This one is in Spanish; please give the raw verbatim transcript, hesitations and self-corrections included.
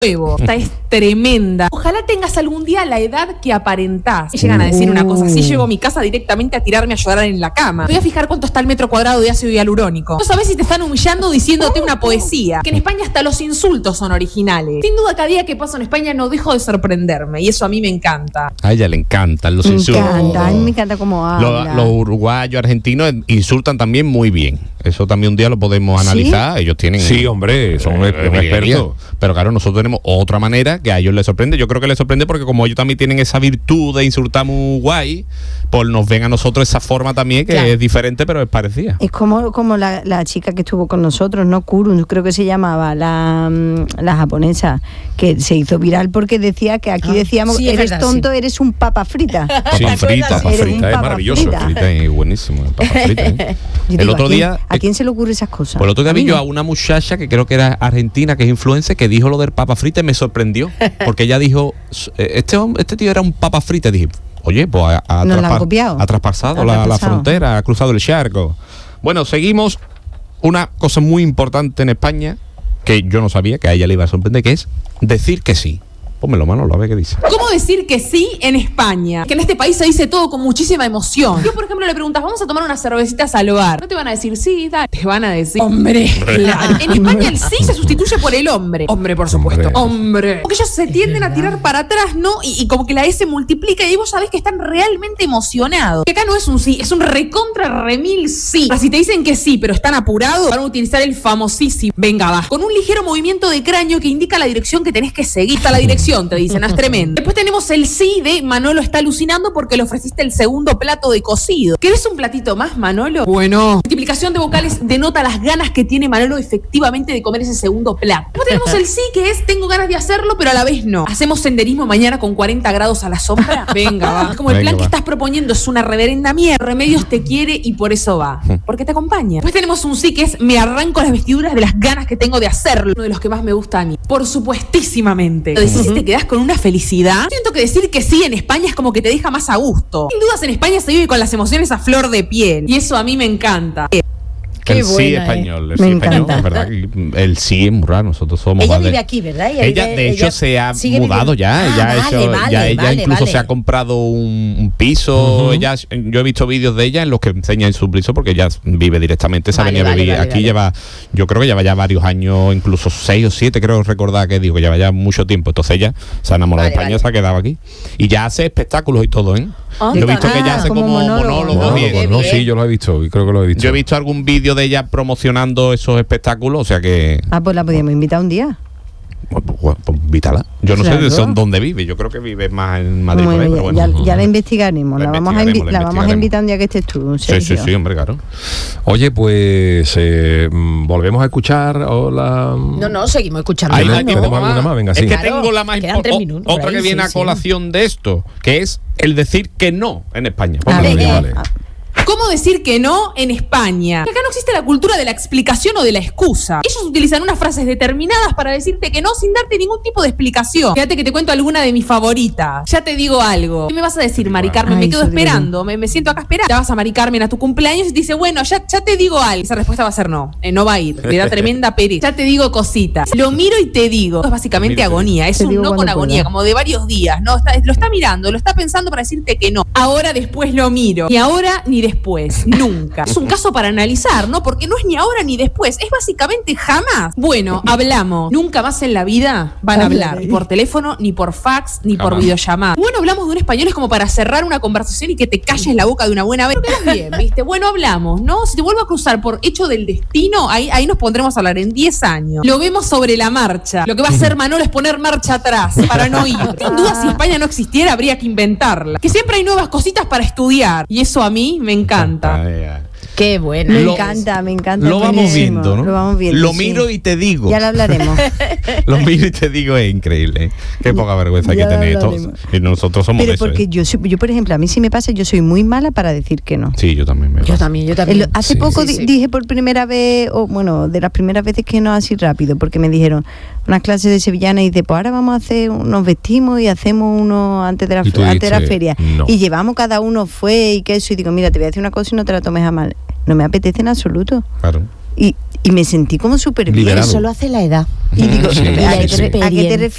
huevo. Esta es tremenda. Ojalá tengas algún día la edad que aparentás. Llegan a decir una cosa así, llego a mi casa directamente a tirarme a llorar en la cama. Me voy a fijar cuánto está el metro cuadrado de ácido hialurónico. No sabés si te están humillando diciéndote una poesía. Que en España hasta los insultos son originales. Sin duda, cada día que paso en España no dejo de sorprenderme. Y eso a mí me encanta. A ella le encantan los Me insultos. encanta, a mí me encanta cómo habla. Los, los uruguayos, argentinos insultan también muy bien. Eso también un día lo podemos analizar. ¿Sí? Ellos tienen... Sí, hombre, son eh, un experto. Pero claro, nosotros tenemos otra manera que a ellos les sorprende. Yo creo que les sorprende porque como ellos también tienen esa virtud de insultar muy guay, pues nos ven a nosotros esa forma también que claro. es diferente, pero es parecida. Es como, como la, la chica que estuvo con nosotros, ¿no? Kurun, creo que se llamaba, la, la japonesa, que se hizo viral porque decía que aquí ah, decíamos, sí, eres verdad, tonto, sí. eres un papa frita. Sí, papa frita, papa frita, es maravilloso. Papa frita es buenísimo, papa frita. ¿eh? El digo, otro ¿a quién, día... ¿A quién se le ocurre esas cosas? Por el otro día a vi no. yo a una muchacha que creo que era argentina, que es influencer, que dijo lo del papa frita y me sorprendió. Porque ella dijo, este, este tío era un papa frita. Y dije, oye, pues ha, ha, ¿No traspa- ha traspasado la, la frontera, ha cruzado el charco. Bueno, seguimos. Una cosa muy importante en España, que yo no sabía, que a ella le iba a sorprender, que es decir que sí. Pónmelo, Manolo, a ver qué dice. ¿Cómo decir que sí en España? Que en este país se dice todo con muchísima emoción. Yo, por ejemplo, le preguntas, vamos a tomar unas cervecitas al hogar. No te van a decir sí, dale. Te van a decir, hombre. Claro. En España el sí se sustituye por el hombre. Hombre, por supuesto. Hombre. hombre. Porque ellos se tienden a tirar para atrás, ¿no? Y, y como que la S multiplica y vos sabés que están realmente emocionados. Que acá no es un sí, es un recontra remil sí. Ahora, si te dicen que sí, pero están apurados, van a utilizar el famosísimo venga, va. Con un ligero movimiento de cráneo que indica la dirección que tenés que seguir. Está la dirección. Te dicen, es tremendo. Después tenemos el sí de Manolo está alucinando porque le ofreciste el segundo plato de cocido. ¿Querés un platito más, Manolo? Bueno. Multiplicación de vocales denota las ganas que tiene Manolo efectivamente de comer ese segundo plato. Después tenemos el sí que es tengo ganas de hacerlo, pero a la vez no. ¿Hacemos senderismo mañana con cuarenta grados a la sombra? Venga, va. Como el Venga, plan que va. estás proponiendo es una reverenda mierda. Remedios te quiere y por eso va. Porque te acompaña. Después tenemos un sí que es me arranco las vestiduras de las ganas que tengo de hacerlo. Uno de los que más me gusta a mí. Por supuestísimamente. Lo decís y te quedás con una felicidad. Siento que decir que sí en España es como que te deja más a gusto. Sin dudas en España se vive con las emociones a flor de piel. Y eso a mí me encanta. Qué el buena, sí español, el Me sí encanta. español, es verdad que el sí es muy raro, nosotros somos Ella más de- vive aquí, ¿verdad? Ella, vive- de hecho, ella se ha sigue mudado viviendo- ya. Ah, ella ha vale, hecho, vale, ya ella vale, incluso vale. se ha comprado un, un piso. Uh-huh. Ella, yo he visto vídeos de ella en los que enseña en su piso porque ella vive directamente. Se ha Vale, venido a vale, vivir vale, aquí. vale. Lleva, yo creo que lleva ya varios años, incluso seis o siete, creo recordar que digo, que lleva ya mucho tiempo. Entonces ella se ha enamorado Vale, de España, vale. se ha quedado aquí. Y ya hace espectáculos y todo, ¿eh? Ah, yo he visto que ella ah, hace como como monólogo, monólogos. ¿no? y- Qué no, bien. sí, yo lo he visto, y creo que lo he visto. Yo he visto algún vídeo de ella promocionando esos espectáculos, o sea que... Ah, pues la podíamos invitar un día. Pues, pues, pues, invítala. Yo no Claro. sé de son, dónde vive. Yo creo que vive más en Madrid. Bueno, por ahí, ya, pero bueno. ya- ya la investigaremos. La La, vamos, a, investigaremos, invi- la la vamos a investigaremos. invitar un día que estés tú, Sí, Sergio. sí, sí, hombre, claro. Oye, pues eh, mm, volvemos a escuchar hola. No, no, seguimos escuchando. Ahí no, no, no, ¿tenemos alguna más? Venga, es sí. que Claro, tengo la más quedan tres o- minutos por otra ahí, que viene sí, a colación de esto, que es el decir que no en España. Ah, Póngalo venga, ahí. vale. ah, ¿Cómo decir que no en España? Que acá no existe la cultura de la explicación o de la excusa. Ellos utilizan unas frases determinadas para decirte que no sin darte ningún tipo de explicación. Fíjate que te cuento alguna de mis favoritas. Ya te digo algo. ¿Qué me vas a decir, Mari Carmen? Ay, Me quedo Sodri. esperando. Me, me siento acá esperando. Ya vas a Mari Carmen a tu cumpleaños y te dice, bueno, ya, ya te digo algo. Esa respuesta va a ser no. Eh, no va a ir. Le da tremenda pereza. Ya te digo cositas. Lo miro y te digo. Es básicamente Miro y te agonía. Es Te un digo no con cuando agonía, pueda. como de varios días. No, está, lo está mirando, lo está pensando para decirte que no. Ahora después lo miro. Ni ahora ni después. Nunca. Es un caso para analizar, ¿no? Porque no es ni ahora ni después. Es básicamente jamás. Bueno, hablamos. Nunca más en la vida van a hablar. Ni por teléfono, ni por fax, ni por Jamás. videollamada. Bueno, hablamos de un español es como para cerrar una conversación y que te calles la boca de una buena vez. Pero quedas bien, ¿viste? Bueno, hablamos, ¿no? Si te vuelvo a cruzar por hecho del destino, ahí, ahí nos pondremos a hablar en diez años. Lo vemos sobre la marcha. Lo que va a hacer Manolo es poner marcha atrás para no ir. Sin duda, si España no existiera, habría que inventarla. Que siempre hay nuevas cositas para estudiar. Y eso a mí me encanta. Ay, ay. Qué buena. Me Lo- encanta, me encanta. Lo es vamos buenísimo. viendo, ¿no? Lo vamos viendo. Lo sí. miro y te digo. Ya lo hablaremos. Lo miro y te digo, es increíble. ¿eh? Qué poca vergüenza hay que Ya tener lo todos. hablaremos. Y nosotros somos Pero de eso. porque ¿eh? yo, soy- yo, por ejemplo, a mí si me pasa, yo soy muy mala para decir que no. Sí, yo también me Yo pasa. también, yo El- también. hace Sí, poco sí, di- sí. dije por primera vez, o bueno, de las primeras veces que no así rápido, porque me dijeron unas clases de sevillana y dice, pues ahora vamos a hacer, nos vestimos y hacemos uno antes de la, Y tú fe- antes de la dices, feria. no. Y llevamos cada uno fue y queso y digo, mira, te voy a decir una cosa y no te la tomes a mal. No me apetece en absoluto. Claro. Y, y me sentí como súper bien. Liberado. Eso lo hace la edad. Y digo, Sí, ¿a, sí, qué te, sí. ¿a qué te refieres?